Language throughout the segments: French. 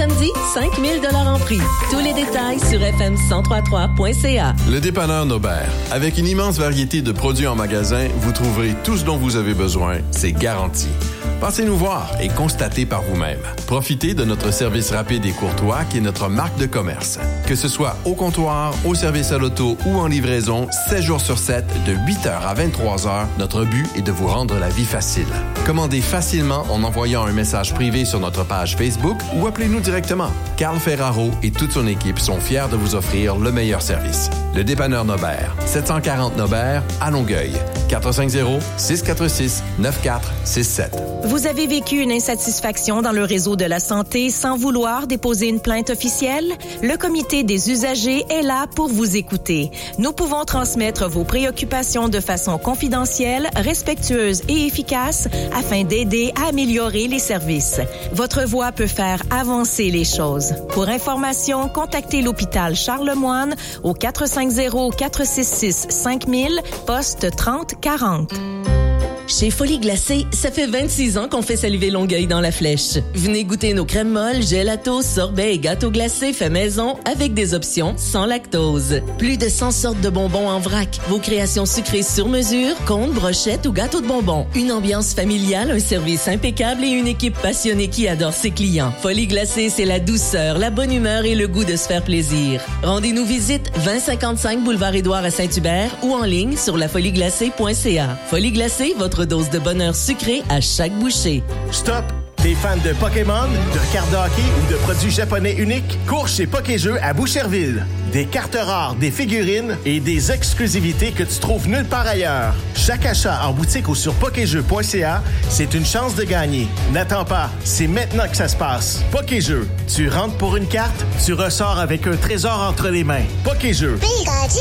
samedi, 5 000 $ en prix. Tous les détails sur fm1033.ca. Le dépanneur Nobert. Avec une immense variété de produits en magasin, vous trouverez tout ce dont vous avez besoin. C'est garanti. Passez nous voir et constatez par vous-même. Profitez de notre service rapide et courtois qui est notre marque de commerce. Que ce soit au comptoir, au service à l'auto ou en livraison, 7 jours sur 7, de 8h à 23h, notre but est de vous rendre la vie facile. Commandez facilement en envoyant un message privé sur notre page Facebook ou appelez-nous directement. Carl Ferraro et toute son équipe sont fiers de vous offrir le meilleur service. Le dépanneur Nobert, 740 Nobert, à Longueuil. 450-646-9467. Vous avez vécu une insatisfaction dans le réseau de la santé sans vouloir déposer une plainte officielle? Le comité des usagers est là pour vous écouter. Nous pouvons transmettre vos préoccupations de façon confidentielle, respectueuse et efficace afin d'aider à améliorer les services. Votre voix peut faire avancer les choses. Pour information, contactez l'hôpital Charlemagne au 450-466-5000, poste 3040. Chez Folie Glacée, ça fait 26 ans qu'on fait saliver Longueuil dans la Flèche. Venez goûter nos crèmes molles, gelato, sorbets et gâteaux glacés faits maison avec des options sans lactose. Plus de 100 sortes de bonbons en vrac. Vos créations sucrées sur mesure, contes, brochettes ou gâteaux de bonbons. Une ambiance familiale, un service impeccable et une équipe passionnée qui adore ses clients. Folie Glacée, c'est la douceur, la bonne humeur et le goût de se faire plaisir. Rendez-nous visite 2055 boulevard Édouard à Saint-Hubert ou en ligne sur lafoliglacée.ca. Folie Glacée, votre dose de bonheur sucré à chaque bouchée. Stop! T'es fan de Pokémon, de cartes de hockey ou de produits japonais uniques? Cours chez Pokéjeux à Boucherville. Des cartes rares, des figurines et des exclusivités que tu trouves nulle part ailleurs. Chaque achat en boutique ou sur pokéjeux.ca, c'est une chance de gagner. N'attends pas, c'est maintenant que ça se passe. Pokéjeux, tu rentres pour une carte, tu ressors avec un trésor entre les mains. Pokéjeux. Pikachu!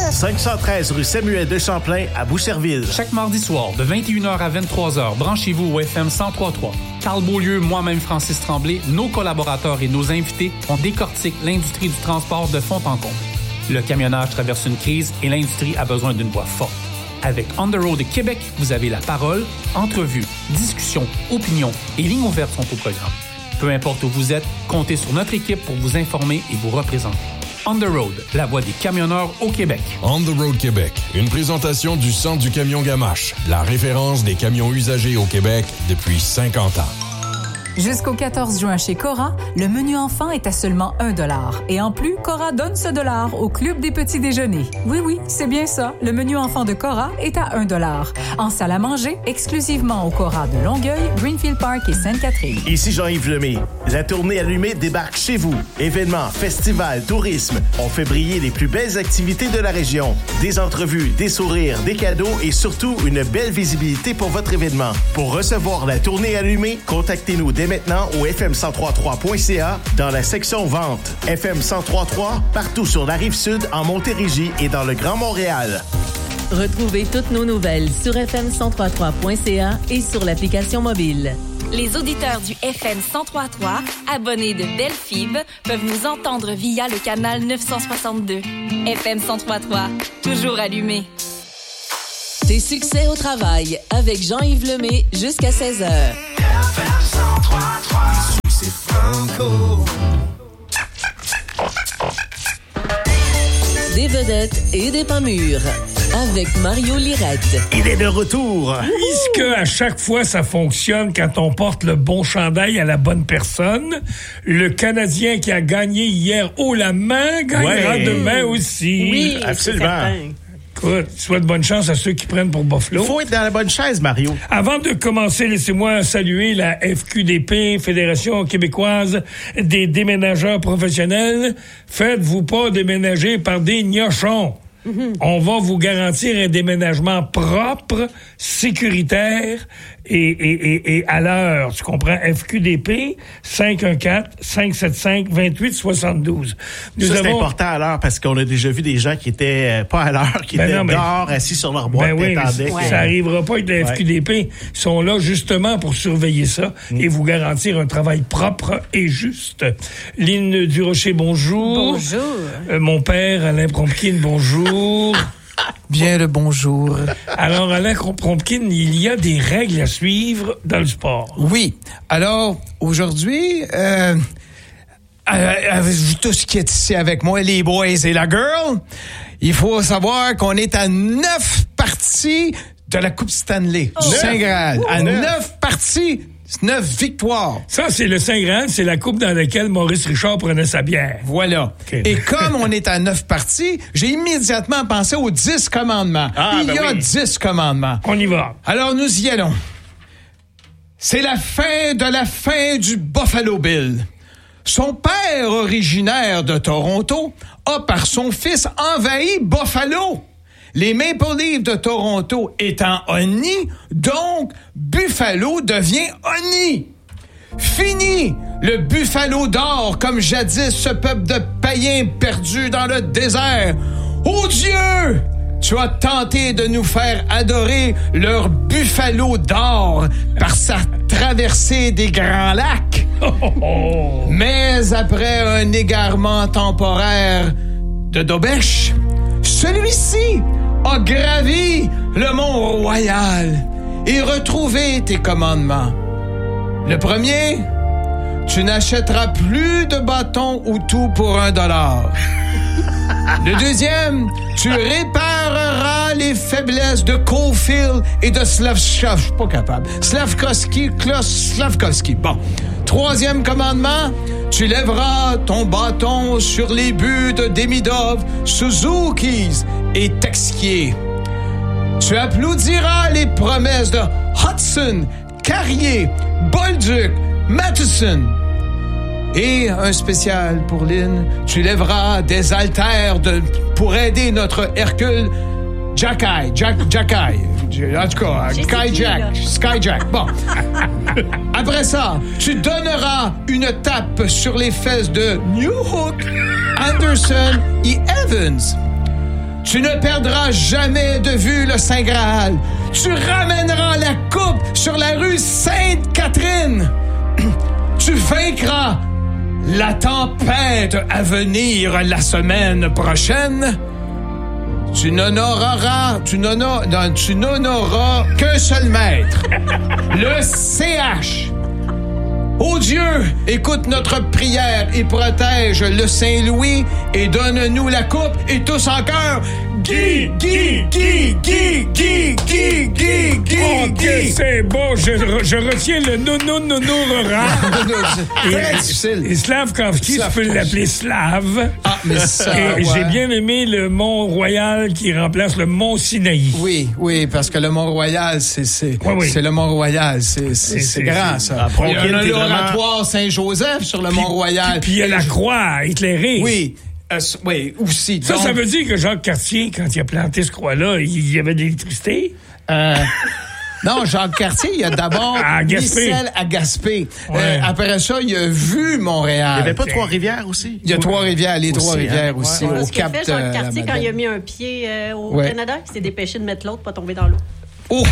513 rue Samuel de Champlain à Boucherville. Chaque mardi soir, de 21h à 23h, branchez-vous au FM 103.3. Carl Beaulieu, moi-même Francis Tremblay, nos collaborateurs et nos invités, on décortique l'industrie du transport de fond en comble. Le camionnage traverse une crise et l'industrie a besoin d'une voix forte. Avec On the Road Québec, vous avez la parole, entrevues, discussions, opinions et lignes ouvertes sont au programme. Peu importe où vous êtes, comptez sur notre équipe pour vous informer et vous représenter. On the Road, la voix des camionneurs au Québec. On the Road Québec, une présentation du Centre du camion Gamache, la référence des camions usagés au Québec depuis 50 ans. Jusqu'au 14 juin chez Cora, le menu enfant est à seulement 1 $. Et en plus, Cora donne ce $, au Club des petits déjeuners. Oui, c'est bien ça. Le menu enfant de Cora est à 1 $. En salle à manger, exclusivement au Cora de Longueuil, Greenfield Park et Sainte-Catherine. Ici Jean-Yves Lemay. La tournée allumée débarque chez vous. Événements, festivals, tourisme. On fait briller les plus belles activités de la région. Des entrevues, des sourires, des cadeaux et surtout une belle visibilité pour votre événement. Pour recevoir la tournée allumée, contactez-nous dès maintenant au fm1033.ca dans la section vente. FM 1033 partout sur la Rive-Sud, en Montérégie et dans le Grand Montréal. Retrouvez toutes nos nouvelles sur fm1033.ca et sur l'application mobile. Les auditeurs du FM 1033, abonnés de Belle Fib, peuvent nous entendre via le canal 962. FM 1033, toujours allumé. Tes succès au travail avec Jean-Yves Lemay jusqu'à 16h. Succès franco. Des vedettes et des pas mûrs avec Mario Lirette. Il est de retour. Est-ce que à chaque fois ça fonctionne quand on porte le bon chandail à la bonne personne? Le Canadien qui a gagné hier haut la main gagnera demain aussi. Oui, absolument. Écoute, souhaite bonne chance à ceux qui prennent pour Buffalo. Faut être dans la bonne chaise, Mario. Avant de commencer, laissez-moi saluer la FQDP, Fédération québécoise des déménageurs professionnels. Faites-vous pas déménager par des gnochons. On va vous garantir un déménagement propre, sécuritaire et à l'heure. Tu comprends? FQDP 514-575-2872. C'est important à l'heure parce qu'on a déjà vu des gens qui étaient pas à l'heure, qui étaient dehors, assis sur leur boîte, qui attendaient. Ça arrivera pas avec la FQDP. Ils sont là justement pour surveiller ça et vous garantir un travail propre et juste. Lynn Durocher, bonjour. Bonjour. Mon père, Alain Prompkin, bonjour. Bien le bonjour. Alors, Alain Prompkin, il y a des règles à suivre dans le sport. Oui. Alors, aujourd'hui, vous tous qui êtes ici avec moi, les boys et la girl, il faut savoir qu'on est à 9 parties de la Coupe Stanley du Saint-Graal. À 9 parties, 9 victoires. Ça, c'est le Saint-Graal, c'est la coupe dans laquelle Maurice Richard prenait sa bière. Voilà. Okay. Et comme on est à 9 parties, j'ai immédiatement pensé aux 10 commandements. Il y a 10 commandements. On y va. Alors, nous y allons. C'est la fin de la fin du Buffalo Bill. Son père, originaire de Toronto, a par son fils envahi Buffalo. Les Maple Leafs de Toronto étant honnis, donc Buffalo devient honni. Fini le Buffalo d'or comme jadis ce peuple de païens perdus dans le désert. Oh Dieu! Tu as tenté de nous faire adorer leur Buffalo d'or par sa traversée des Grands Lacs. Mais après un égarement temporaire de Dobèche, celui-ci a gravi le Mont-Royal et retrouvé tes commandements. Le premier, tu n'achèteras plus de bâtons ou tout pour $1. Le deuxième, tu répareras les faiblesses de Caulfield et de Slavkovski. Bon. Troisième commandement, tu lèveras ton bâton sur les buts de Demidov, Suzuki's et Texier. Tu applaudiras les promesses de Hudson, Carrier, Bolduc, Matheson. Et un spécial pour Lynn, tu lèveras des haltères pour aider notre Hercule Skyjack. En tout cas, Skyjack. Bon. Après ça, tu donneras une tape sur les fesses de Newhook, Anderson et Evans. Tu ne perdras jamais de vue le Saint-Graal. Tu ramèneras la coupe sur la rue Sainte-Catherine. Tu vaincras la tempête à venir la semaine prochaine. Tu n'honoreras qu'un seul maître, le CH. Ô Dieu, écoute notre prière et protège le Saint-Louis et donne-nous la coupe et tous en cœur. Guy. OK, c'est bon, je retiens le non-rara. Très difficile. Et Slavkovski, tu peux l'appeler Slav. Ah, mais ça, et j'ai bien aimé le Mont-Royal qui remplace le Mont-Sinaï. Oui, parce que le Mont-Royal, c'est le Mont-Royal, c'est grand, ça. Il y a l'oratoire Saint-Joseph sur le Mont-Royal. Puis il y a la croix éclairée. Oui, aussi. Ça veut dire que Jacques Cartier, quand il a planté ce croix-là, il y avait de l'électricité? Non, Jacques Cartier, il a d'abord mis celle à Gaspé. Ouais. Après ça, il a vu Montréal. Il n'y avait pas Trois-Rivières aussi? Il y a Trois-Rivières, Trois-Rivières aussi. Au Cap de Jacques Cartier, quand il a mis un pied au Canada, il s'est dépêché de mettre l'autre, pas tomber dans l'eau. Oh!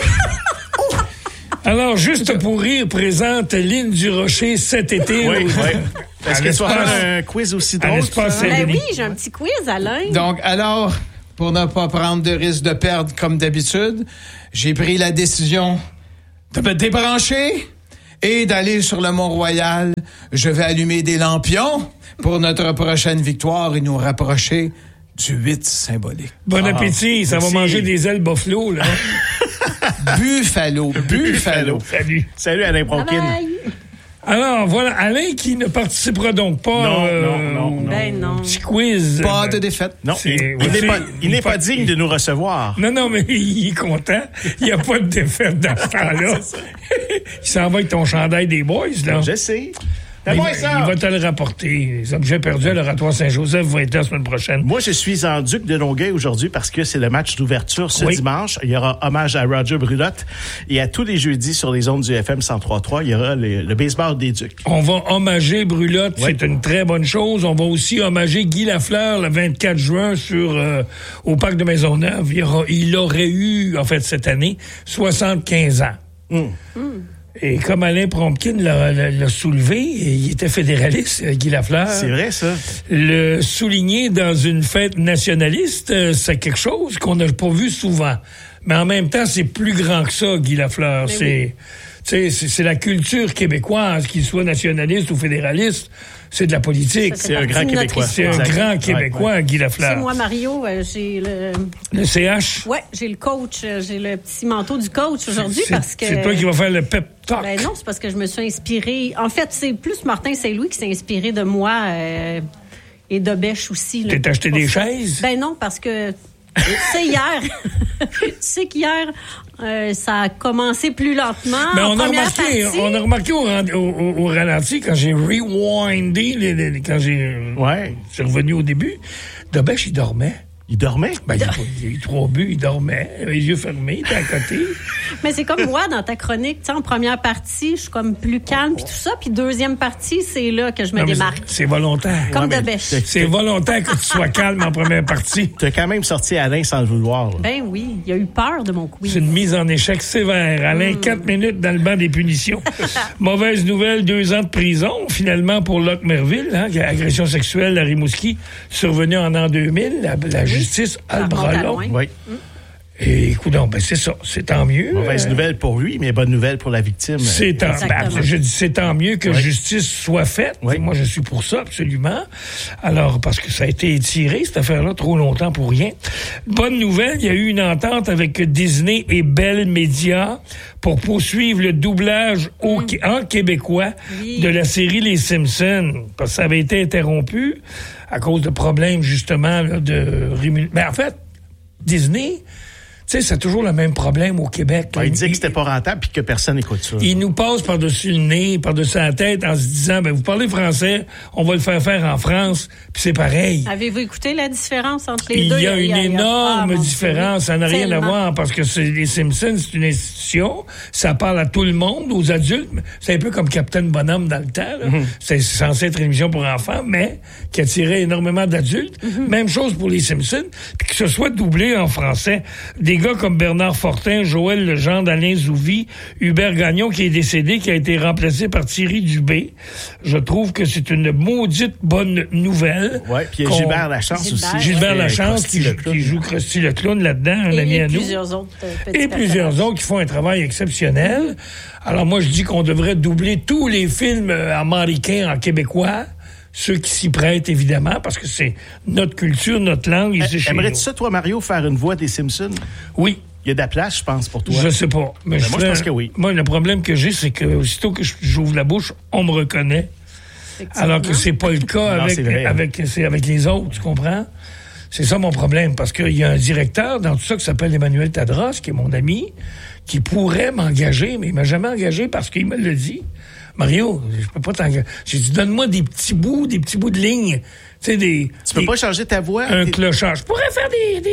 Alors, juste pour rire, présente Lynn Durocher cet été. Oui. Est-ce que tu vas faire un quiz aussi drôle? Ben oui, j'ai un petit quiz, Alain. Donc, alors, pour ne pas prendre de risque de perdre comme d'habitude, j'ai pris la décision de me débrancher et d'aller sur le Mont-Royal. Je vais allumer des lampions pour notre prochaine victoire et nous rapprocher du 8 symbolique. Bon appétit, ça va manger des ailes buffalo, là. Buffalo. Salut Alain Bronkin. Alors, voilà, Alain qui ne participera donc pas non. Petit quiz. Pas de défaite. Non, il n'est pas digne de nous recevoir. Non, mais il est content. Il n'y a pas de défaite dans ce temps-là. Il s'en va avec ton chandail des boys, là. Je sais. Il va te le rapporter. Les objets perdus à l'Oratoire Saint-Joseph vont être là la semaine prochaine. Moi, je suis en Duc de Longueuil aujourd'hui parce que c'est le match d'ouverture ce dimanche. Il y aura hommage à Roger Brulotte. Et à tous les jeudis sur les ondes du FM 103.3, il y aura le baseball des Ducs. On va hommager Brulotte. C'est une très bonne chose. On va aussi hommager Guy Lafleur le 24 juin au Parc de Maisonneuve. Il aurait eu, en fait, cette année, 75 ans. Et comme Alain Prompkin l'a soulevé, il était fédéraliste, Guy Lafleur. C'est vrai, ça. Le souligner dans une fête nationaliste, c'est quelque chose qu'on n'a pas vu souvent. Mais en même temps, c'est plus grand que ça, Guy Lafleur. C'est la culture québécoise, qu'il soit nationaliste ou fédéraliste. c'est de la politique. C'est un grand Québécois. C'est un grand Québécois, Guy Lafleur. C'est moi, Mario, j'ai le CH? Oui, j'ai le coach, j'ai le petit manteau du coach aujourd'hui parce que... C'est toi qui vas faire le pep talk. Ben non, c'est parce que je me suis inspirée... En fait, c'est plus Martin Saint-Louis qui s'est inspiré de moi et de Bêche aussi. T'as acheté des chaises? Ben non, parce que... C'est hier. Tu sais qu'hier, ça a commencé plus lentement. Mais on a remarqué au ralenti, quand j'ai rewindé, quand j'ai suis revenu au début, Dobèche, il dormait. Il dormait? Ben, il a eu 3 buts, il dormait, les yeux fermés, il était à côté. Mais c'est comme moi, dans ta chronique, tu sais, en première partie, je suis comme plus calme, puis tout ça, puis deuxième partie, c'est là que je me démarque. C'est volontaire. Comme Dobèche. C'est volontaire que tu sois calme en première partie. Tu as quand même sorti Alain sans le vouloir. Là. Ben oui, il a eu peur de mon quiz. C'est une mise en échec sévère. Alain, 4 minutes dans le banc des punitions. Mauvaise nouvelle, 2 ans de prison, finalement, pour Locke Merville, agression sexuelle à Rimouski, survenue en an 2000, la justice a le bras long. Oui. Et écoute, ben c'est ça, c'est tant mieux. Mauvaise nouvelle pour lui, mais bonne nouvelle pour la victime. Je dis c'est tant mieux que justice soit faite. Oui. Moi, je suis pour ça, absolument. Alors, parce que ça a été étiré, cette affaire-là, trop longtemps pour rien. Bonne nouvelle, il y a eu une entente avec Disney et Bell Media pour poursuivre le doublage en québécois de la série Les Simpsons. Parce que ça avait été interrompu à cause de problèmes, justement, là, de rémunération. Mais en fait, Disney... Tu sais, c'est toujours le même problème au Québec. Il disait que c'était pas rentable puis que personne n'écoute ça. Il nous passe par-dessus le nez, par-dessus la tête en se disant, vous parlez français, on va le faire en France, puis c'est pareil. Avez-vous écouté la différence entre les deux? Il y a une énorme différence. Ça n'a rien à voir parce que les Simpsons, c'est une institution. Ça parle à tout le monde, aux adultes. C'est un peu comme Captain Bonhomme dans le temps. Là. C'est censé être une émission pour enfants, mais qui attirait énormément d'adultes. Même chose pour les Simpsons. Puis que ce soit doublé en français. Des gars comme Bernard Fortin, Joël Legendre, Alain Zouvi, Hubert Gagnon qui est décédé, qui a été remplacé par Thierry Dubé. Je trouve que c'est une maudite bonne nouvelle. Oui, puis il y a Gilbert Lachance aussi. Gilbert Lachance qui joue Krusty le clown là-dedans, un ami à nous. Et plusieurs autres qui font un travail exceptionnel. Alors moi, je dis qu'on devrait doubler tous les films américains en québécois. Ceux qui s'y prêtent, évidemment, parce que c'est notre culture, notre langue, ici chez nous. Aimerais-tu ça, toi, Mario, faire une voix des Simpsons? Oui. Il y a de la place, je pense, pour toi. Je sais pas. Mais moi, je pense que oui. Moi, le problème que j'ai, c'est que aussitôt que j'ouvre la bouche, on me reconnaît. Alors que c'est pas le cas avec les autres, tu comprends? C'est ça mon problème, parce qu'il y a un directeur dans tout ça qui s'appelle Emmanuel Tadros, qui est mon ami, qui pourrait m'engager, mais il m'a jamais engagé parce qu'il me l'a dit. Mario, je peux pas t'engager. J'ai dit, donne-moi des petits bouts de ligne. Tu sais, Tu peux pas changer ta voix? Un clochard. Je pourrais faire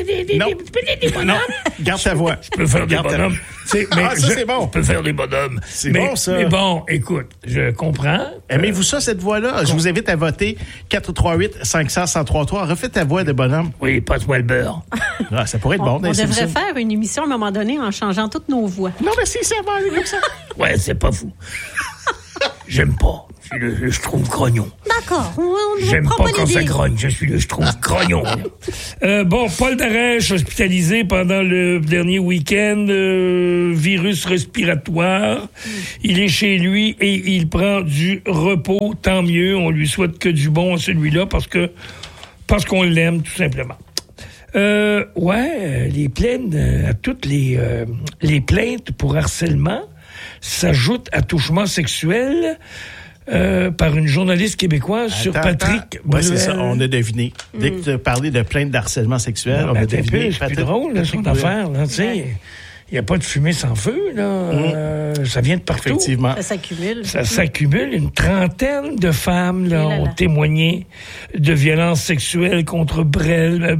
des bonhommes. Non, garde ta voix. Je peux faire des bonhommes. Ça, c'est bon. Je peux faire des bonhommes. C'est bon, ça. Mais bon, écoute, je comprends. Aimez-vous ça, cette voix-là? Je vous invite à voter 438-500-1033. Refais ta voix de bonhomme. Oui, passe-moi le beurre. Ça pourrait être bon. On devrait faire une émission à un moment donné en changeant toutes nos voix. Non, mais si, ça va aller comme ça. Ouais, c'est pas fou. J'aime pas. Je suis le Schtroumpf grognon. D'accord. J'aime pas quand ça grogne. Je suis le Schtroumpf grognon. Paul Darèche, hospitalisé pendant le dernier week-end, virus respiratoire. Il est chez lui et il prend du repos. Tant mieux. On lui souhaite que du bon à celui-là parce qu'on l'aime, tout simplement. Les plaintes à toutes les plaintes pour harcèlement s'ajoutent à touchement sexuel par une journaliste québécoise sur Patrick Bruel. Oui, c'est ça, on a deviné. Dès que tu as parlé de plainte d'harcèlement sexuel, on a deviné. C'est plus drôle, là, son affaire, là, tu sais. Il n'y a pas de fumée sans feu, là. Ça vient de partout. Effectivement. Ça s'accumule. Une trentaine de femmes là, ont témoigné de violences sexuelles contre Bruel.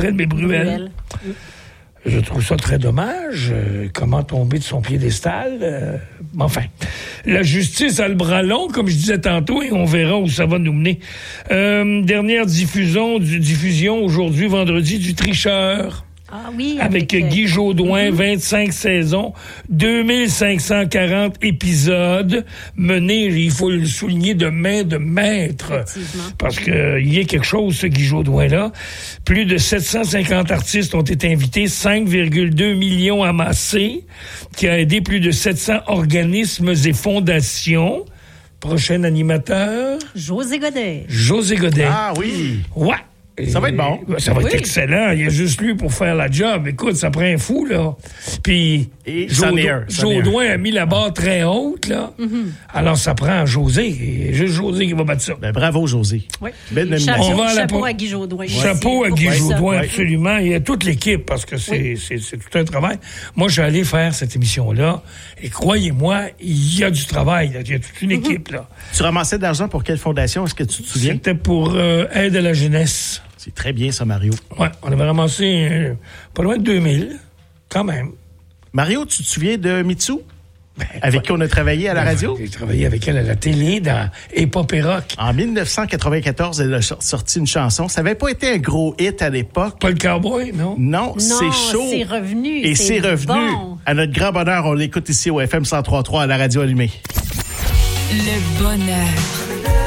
Je trouve ça très dommage. Comment tomber de son piédestal? Enfin, la justice a le bras long, comme je disais tantôt, et on verra où ça va nous mener. Dernière diffusion aujourd'hui, vendredi, du Tricheur. Ah oui, avec Guy Jodoin, 25 saisons, 2540 épisodes menés, il faut le souligner, de main de maître. Parce que il y a quelque chose, ce Guy Jodoin-là. Plus de 750 artistes ont été invités, 5,2 millions amassés, qui a aidé plus de 700 organismes et fondations. Prochain animateur? José Godet. José Godet. Ah oui. Ouais. Ça va être bon. Ça va être excellent. Il y a juste lui pour faire la job. Écoute, ça prend un fou, là. Puis, Jodoin a mis la barre très haute, là. Mm-hmm. Alors, ça prend José. Il y a juste José qui va battre ça. Ben, bravo, José. Oui. Belle nomination. Chapeau à Guy Jodoin. Chapeau à Guy Jodoin, absolument. Il y a toute l'équipe, parce que c'est tout un travail. Moi, je suis allé faire cette émission-là. Et croyez-moi, il y a du travail. Là. Il y a toute une équipe, là. Tu ramassais de l'argent pour quelle fondation? Est-ce que tu te souviens? C'était pour Aide à la jeunesse. C'est très bien, ça, Mario. Oui, on avait ramassé pas loin de 2000, quand même. Mario, tu te souviens de Mitsou? Avec qui on a travaillé à la radio? J'ai travaillé avec elle à la télé, dans Épopée Rock. En 1994, elle a sorti une chanson. Ça n'avait pas été un gros hit à l'époque. Pas le cowboy, non? Non, c'est chaud. C'est revenu. Et c'est revenu. Bon. À notre grand bonheur, on l'écoute ici au FM 103.3 à la radio allumée. Le bonheur.